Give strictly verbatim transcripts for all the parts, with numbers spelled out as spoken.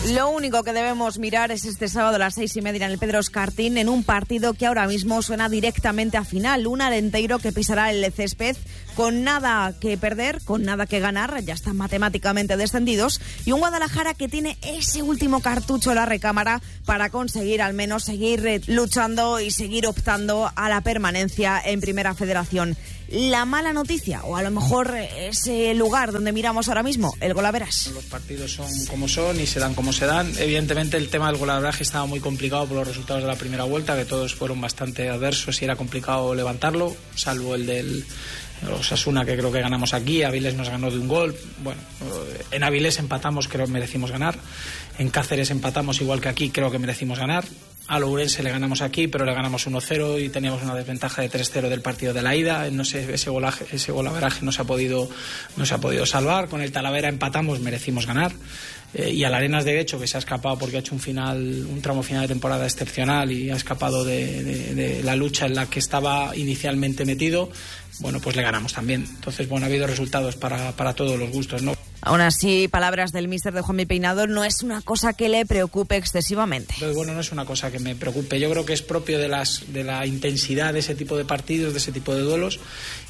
Lo único que debemos mirar es este sábado a las seis y media en el Pedro Escartín, en un partido que ahora mismo suena directamente a final. Un Arenteiro que pisará el césped con nada que perder, con nada que ganar, ya están matemáticamente descendidos, y un Guadalajara que tiene ese último cartucho en la recámara para conseguir al menos seguir luchando y seguir optando a la permanencia en Primera Federación. La mala noticia, o a lo mejor ese lugar donde miramos ahora mismo, el golaveras. Los partidos son como son y se dan como se dan. Evidentemente el tema del golaveraje estaba muy complicado por los resultados de la primera vuelta, que todos fueron bastante adversos y era complicado levantarlo, salvo el del Osasuna, que creo que ganamos aquí. Avilés nos ganó de un gol. Bueno, en Avilés empatamos, creo que merecimos ganar. En Cáceres empatamos igual que aquí, creo que merecimos ganar. A Ourense le ganamos aquí, pero le ganamos uno cero y teníamos una desventaja de tres cero del partido de la ida. No sé, ese golaje, ese golaveraje no se ha podido, no se ha podido salvar. Con el Talavera empatamos, merecimos ganar. Eh, y al Arenas de Guecho, que se ha escapado porque ha hecho un final, un tramo final de temporada excepcional y ha escapado de, de, de la lucha en la que estaba inicialmente metido, bueno, pues le ganamos también. Entonces, bueno, ha habido resultados para, para todos los gustos, ¿no? Aún así, palabras del míster de Juanmi Peinado, no es una cosa que le preocupe excesivamente. Entonces, bueno, no es una cosa que me preocupe. Yo creo que es propio de las de la intensidad de ese tipo de partidos, de ese tipo de duelos.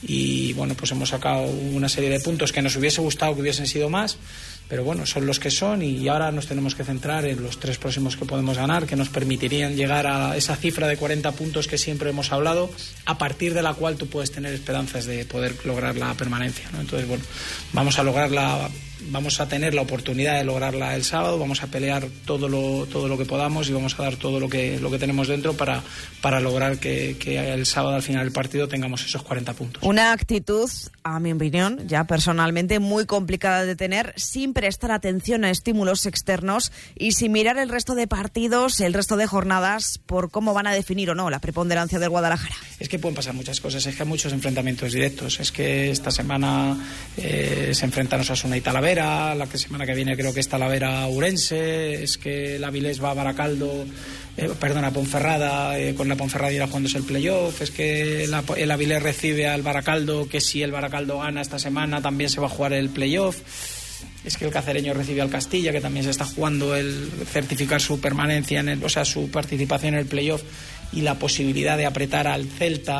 Y bueno, pues hemos sacado una serie de puntos que nos hubiese gustado que hubiesen sido más, pero bueno, son los que son y ahora nos tenemos que centrar en los tres próximos que podemos ganar, que nos permitirían llegar a esa cifra de cuarenta puntos que siempre hemos hablado, a partir de la cual tú puedes tener esperanzas de poder lograr la permanencia, ¿no? Entonces, bueno, vamos a lograrla. Vamos a tener la oportunidad de lograrla el sábado, vamos a pelear todo lo todo lo que podamos y vamos a dar todo lo que lo que tenemos dentro para, para lograr que, que el sábado al final del partido tengamos esos cuarenta puntos. Una actitud, a mi opinión, ya personalmente muy complicada de tener, sin prestar atención a estímulos externos y sin mirar el resto de partidos, el resto de jornadas, por cómo van a definir o no la preponderancia del Guadalajara. Es que pueden pasar muchas cosas, es que hay muchos enfrentamientos directos, es que esta semana eh, se enfrentan Osasuna y Talavera, la que semana que viene creo que es Talavera-Ourense, es que el Avilés va a Baracaldo, eh, perdona, Ponferrada, eh, con la Ponferrada irá jugándose el playoff, es que la, el Avilés recibe al Baracaldo, que si el Baracaldo gana esta semana también se va a jugar el playoff. Es que el Cacereño recibe al Castilla, que también se está jugando el certificar su permanencia, en el, o sea, su participación en el playoff y la posibilidad de apretar al Celta,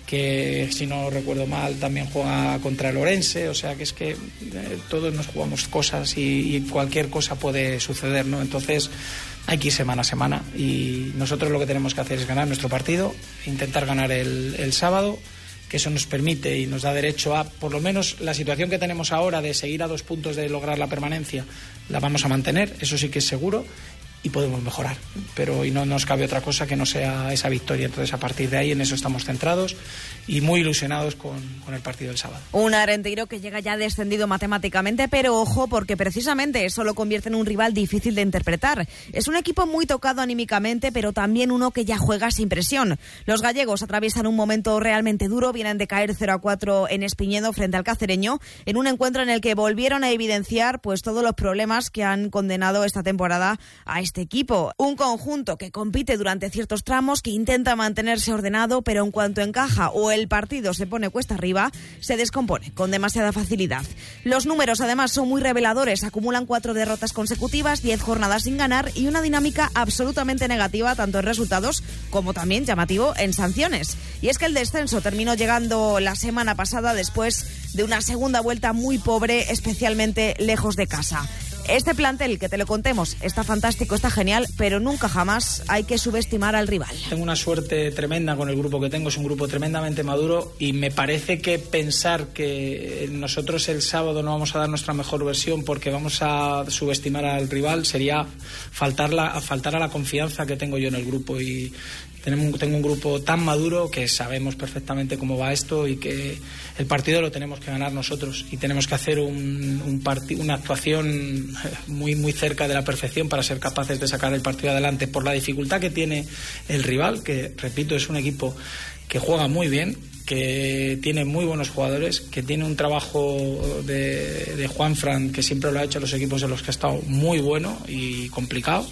que si no recuerdo mal también juega contra el Orense, o sea que es que eh, todos nos jugamos cosas y, y cualquier cosa puede suceder, ¿no? Entonces hay que ir semana a semana y nosotros lo que tenemos que hacer es ganar nuestro partido, intentar ganar el, el sábado, que eso nos permite y nos da derecho a, por lo menos la situación que tenemos ahora de seguir a dos puntos de lograr la permanencia, la vamos a mantener, eso sí que es seguro, y podemos mejorar, pero y no nos cabe otra cosa que no sea esa victoria. Entonces a partir de ahí en eso estamos centrados y muy ilusionados con, con el partido del sábado. Un Arenteiro que llega ya descendido matemáticamente, pero ojo, porque precisamente eso lo convierte en un rival difícil de interpretar. Es un equipo muy tocado anímicamente, pero también uno que ya juega sin presión. Los gallegos atraviesan un momento realmente duro, vienen de caer cero a cuatro en Espiñedo frente al Cacereño, en un encuentro en el que volvieron a evidenciar pues todos los problemas que han condenado esta temporada a este Este equipo, un conjunto que compite durante ciertos tramos, que intenta mantenerse ordenado, pero en cuanto encaja o el partido se pone cuesta arriba, se descompone con demasiada facilidad. Los números además son muy reveladores, acumulan cuatro derrotas consecutivas, diez jornadas sin ganar y una dinámica absolutamente negativa tanto en resultados como también llamativo en sanciones. Y es que el descenso terminó llegando la semana pasada después de una segunda vuelta muy pobre, especialmente lejos de casa. Este plantel, que te lo contemos, está fantástico, está genial, pero nunca jamás hay que subestimar al rival. Tengo una suerte tremenda con el grupo que tengo, es un grupo tremendamente maduro y me parece que pensar que nosotros el sábado no vamos a dar nuestra mejor versión porque vamos a subestimar al rival sería faltar, la, faltar a la confianza que tengo yo en el grupo y tenemos, tengo un grupo tan maduro que sabemos perfectamente cómo va esto y que el partido lo tenemos que ganar nosotros y tenemos que hacer un, un parti- una actuación muy muy cerca de la perfección para ser capaces de sacar el partido adelante por la dificultad que tiene el rival, que repito es un equipo que juega muy bien, que tiene muy buenos jugadores, que tiene un trabajo de, de Juanfran que siempre lo ha hecho a los equipos en los que ha estado muy bueno y complicado.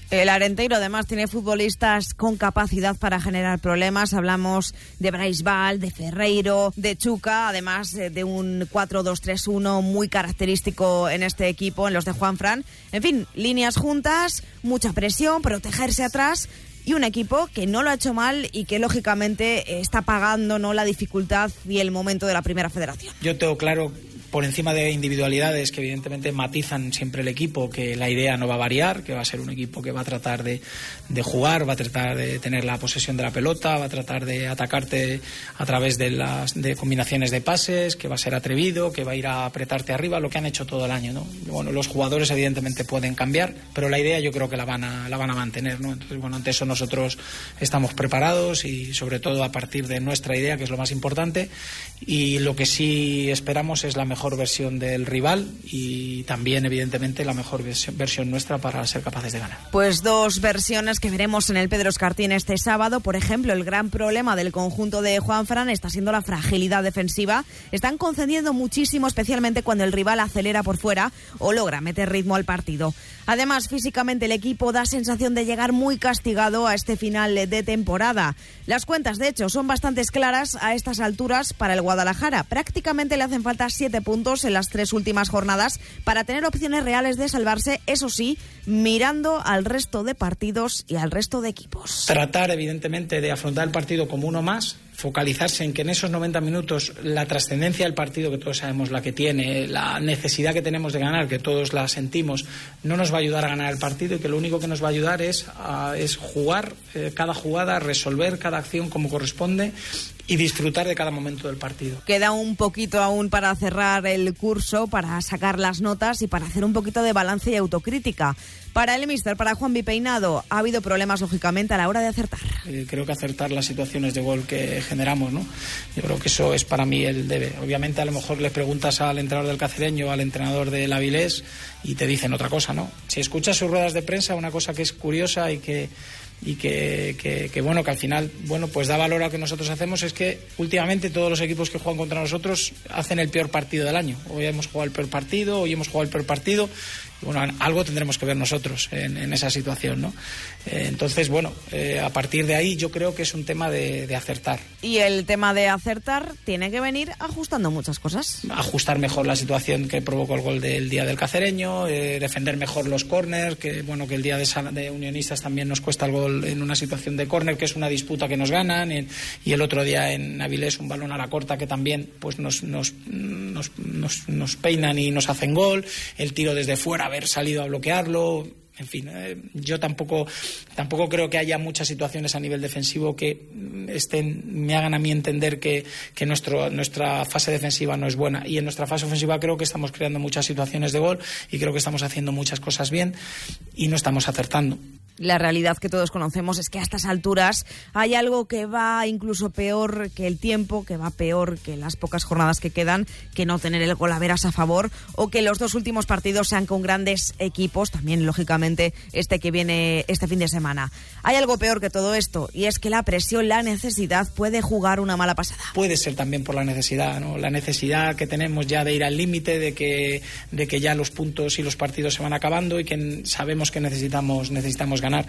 El Arenteiro además tiene futbolistas con capacidad para generar problemas. Hablamos de Brais Val, de Ferreiro, de Chuca, además de un cuatro dos tres uno muy característico en este equipo, en los de Juanfran. En fin, líneas juntas, mucha presión, protegerse atrás y un equipo que no lo ha hecho mal y que lógicamente está pagando, ¿no?, la dificultad y el momento de la Primera Federación. Yo tengo claro, por encima de individualidades que evidentemente matizan siempre el equipo, que la idea no va a variar, que va a ser un equipo que va a tratar de, de jugar, va a tratar de tener la posesión de la pelota, va a tratar de atacarte a través de las de combinaciones de pases, que va a ser atrevido, que va a ir a apretarte arriba, lo que han hecho todo el año, ¿no? Bueno, los jugadores evidentemente pueden cambiar, pero la idea yo creo que la van a, la van a mantener, ¿no? Entonces, bueno, ante eso nosotros estamos preparados y sobre todo a partir de nuestra idea, que es lo más importante, y lo que sí esperamos es la mejor mejor versión del rival y también evidentemente la mejor versión nuestra para ser capaces de ganar. Pues dos versiones que veremos en el Pedro Escartín este sábado. Por ejemplo, el gran problema del conjunto de Juanfran está siendo la fragilidad defensiva. Están concediendo muchísimo, especialmente cuando el rival acelera por fuera o logra meter ritmo al partido. Además, físicamente el equipo da sensación de llegar muy castigado a este final de temporada. Las cuentas, de hecho, son bastante claras a estas alturas para el Guadalajara. Prácticamente le hacen falta siete puntos en las tres últimas jornadas para tener opciones reales de salvarse, eso sí, mirando al resto de partidos y al resto de equipos. Tratar, evidentemente, de afrontar el partido como uno más, focalizarse en que en esos noventa minutos la trascendencia del partido, que todos sabemos la que tiene, la necesidad que tenemos de ganar, que todos la sentimos, no nos va a ayudar a ganar el partido y que lo único que nos va a ayudar es, a, es jugar eh, cada jugada, resolver cada acción como corresponde y disfrutar de cada momento del partido. Queda un poquito aún para cerrar el curso, para sacar las notas y para hacer un poquito de balance y autocrítica. Para el míster, para Juanvi Peinado, ha habido problemas, lógicamente, a la hora de acertar. Eh, creo que acertar las situaciones de gol que generamos, ¿no? Yo creo que eso es para mí el debe. Obviamente, a lo mejor le preguntas al entrenador del Cacereño o al entrenador del Avilés y te dicen otra cosa, ¿no? Si escuchas sus ruedas de prensa, una cosa que es curiosa y que y que, que, que bueno, que al final, bueno, pues da valor a lo que nosotros hacemos, es que últimamente todos los equipos que juegan contra nosotros hacen el peor partido del año. Hoy hemos jugado el peor partido, hoy hemos jugado el peor partido. Bueno, algo tendremos que ver nosotros en, en esa situación, ¿no? Eh, entonces, bueno, eh, a partir de ahí yo creo que es un tema de, de acertar. Y el tema de acertar tiene que venir ajustando muchas cosas. Ajustar mejor la situación que provocó el gol del día del Cacereño, eh, defender mejor los córners, que bueno, que el día de, de Unionistas también nos cuesta el gol en una situación de córner, que es una disputa que nos ganan, en, y el otro día en Avilés un balón a la corta que también pues nos, nos, nos, nos, nos peinan y nos hacen gol, el tiro desde fuera, haber salido a bloquearlo. En fin, eh, yo tampoco tampoco creo que haya muchas situaciones a nivel defensivo que estén, me hagan a mí entender que, que nuestro, nuestra fase defensiva no es buena. Y en nuestra fase ofensiva creo que estamos creando muchas situaciones de gol y creo que estamos haciendo muchas cosas bien y no estamos acertando. La realidad que todos conocemos es que a estas alturas hay algo que va incluso peor que el tiempo, que va peor que las pocas jornadas que quedan, que no tener el golaveras a favor o que los dos últimos partidos sean con grandes equipos, también lógicamente este que viene este fin de semana. Hay algo peor que todo esto y es que la presión, la necesidad puede jugar una mala pasada. Puede ser también por la necesidad, ¿no? La necesidad que tenemos ya de ir al límite, de que, de que ya los puntos y los partidos se van acabando y que sabemos que necesitamos, necesitamos ganar.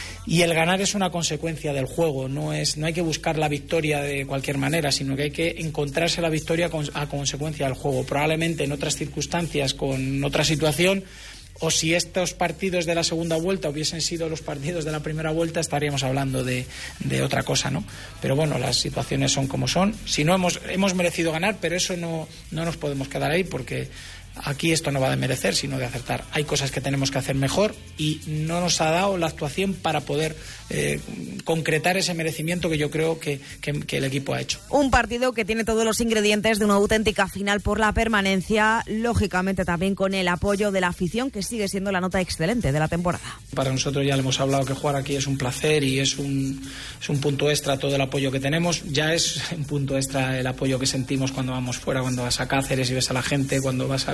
Y el ganar es una consecuencia del juego, no es no hay que buscar la victoria de cualquier manera, sino que hay que encontrarse la victoria a consecuencia del juego. Probablemente en otras circunstancias, con otra situación, o si estos partidos de la segunda vuelta hubiesen sido los partidos de la primera vuelta, estaríamos hablando de, de otra cosa, ¿no? Pero bueno, las situaciones son como son. Si no hemos hemos merecido ganar, pero eso no, no nos podemos quedar ahí porque aquí esto no va de merecer, sino de acertar. Hay cosas que tenemos que hacer mejor y no nos ha dado la actuación para poder eh, concretar ese merecimiento que yo creo que, que, que el equipo ha hecho. Un partido que tiene todos los ingredientes de una auténtica final por la permanencia, lógicamente también con el apoyo de la afición, que sigue siendo la nota excelente de la temporada. Para nosotros ya le hemos hablado que jugar aquí es un placer y es un, es un punto extra todo el apoyo que tenemos. Ya es un punto extra el apoyo que sentimos cuando vamos fuera, cuando vas a Cáceres y ves a la gente, cuando vas a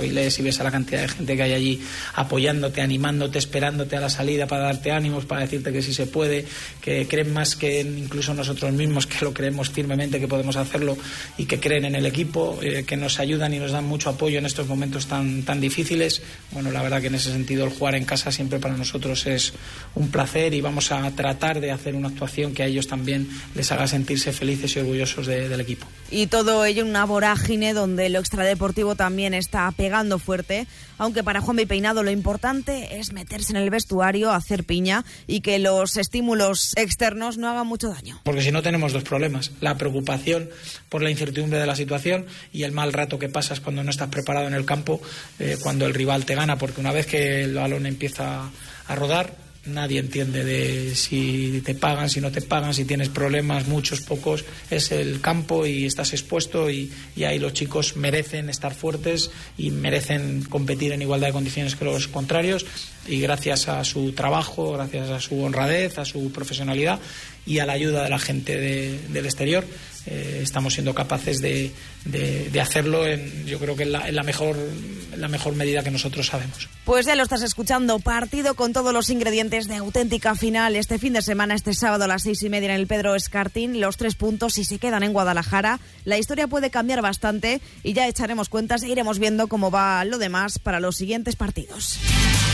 Avilés y ves a la cantidad de gente que hay allí apoyándote, animándote, esperándote a la salida para darte ánimos, para decirte que sí se puede, que creen más que incluso nosotros mismos, que lo creemos firmemente que podemos hacerlo y que creen en el equipo, eh, que nos ayudan y nos dan mucho apoyo en estos momentos tan, tan difíciles. Bueno, la verdad que en ese sentido el jugar en casa siempre para nosotros es un placer y vamos a tratar de hacer una actuación que a ellos también les haga sentirse felices y orgullosos de, del equipo. Y todo ello en una vorágine donde lo extradeportivo también está pegando fuerte, aunque para Juanmi Peinado lo importante es meterse en el vestuario, hacer piña y que los estímulos externos no hagan mucho daño. Porque si no tenemos dos problemas, la preocupación por la incertidumbre de la situación y el mal rato que pasas cuando no estás preparado en el campo, eh, cuando el rival te gana, porque una vez que el balón empieza a rodar, nadie entiende de si te pagan, si no te pagan, si tienes problemas, muchos, pocos. Es el campo y estás expuesto y, y ahí los chicos merecen estar fuertes y merecen competir en igualdad de condiciones que los contrarios, y gracias a su trabajo, gracias a su honradez, a su profesionalidad y a la ayuda de la gente de, del exterior, eh, estamos siendo capaces de, de, de hacerlo en, yo creo que en la, en la mejor en la mejor medida que nosotros sabemos. Pues ya lo estás escuchando, partido con todos los ingredientes de auténtica final este fin de semana, este sábado a las seis y media en el Pedro Escartín. Los tres puntos, si se quedan en Guadalajara, la historia puede cambiar bastante y ya echaremos cuentas e iremos viendo cómo va lo demás para los siguientes partidos.